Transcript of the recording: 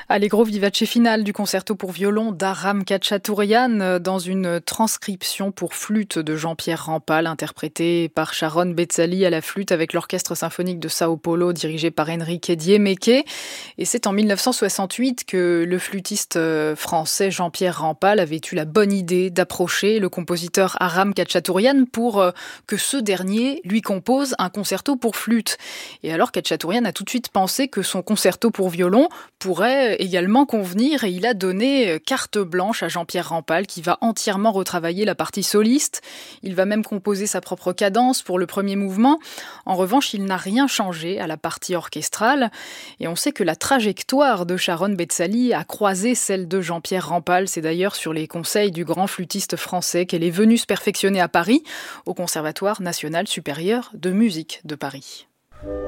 Allegro vivace finale du concerto pour violon d'Aram Khachaturian dans une transcription pour flûte de Jean-Pierre Rampal, interprétée par Sharon Bezzali à la flûte avec l'Orchestre symphonique de Sao Paulo dirigé par Enrique Diemeke. Et c'est en 1968 que le flûtiste français Jean-Pierre Rampal avait eu la bonne idée d'approcher le compositeur Aram Khachaturian pour que ce dernier lui compose un concerto pour flûte. Et alors Khachaturian a tout de suite pensé que son concerto pour violon pourrait également convenir et il a donné carte blanche à Jean-Pierre Rampal qui va entièrement retravailler la partie soliste. Il va même composer sa propre cadence pour le premier mouvement. En revanche, il n'a rien changé à la partie orchestrale et on sait que la trajectoire de Sharon Bezzali a croisé celle de Jean-Pierre Rampal. C'est d'ailleurs sur les conseils du grand flûtiste français qu'elle est venue se perfectionner à Paris, au Conservatoire national supérieur de musique de Paris.